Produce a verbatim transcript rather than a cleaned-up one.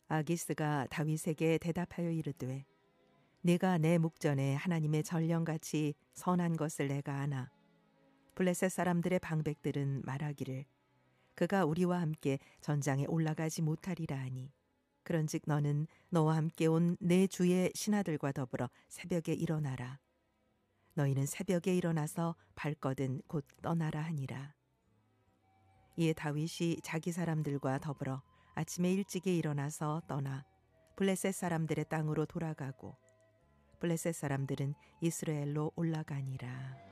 아기스가 다윗에게 대답하여 이르되 네가 내 목전에 하나님의 전령같이 선한 것을 내가 아나. 블레셋 사람들의 방백들은 말하기를 그가 우리와 함께 전장에 올라가지 못하리라 하니 그런즉 너는 너와 함께 온 내 주의 신하들과 더불어 새벽에 일어나라. 너희는 새벽에 일어나서 발거든 곧 떠나라 하니라. 이에 다윗이 자기 사람들과 더불어 아침에 일찍이 일어나서 떠나 블레셋 사람들의 땅으로 돌아가고 블레셋 사람들은 이스라엘로 올라가니라.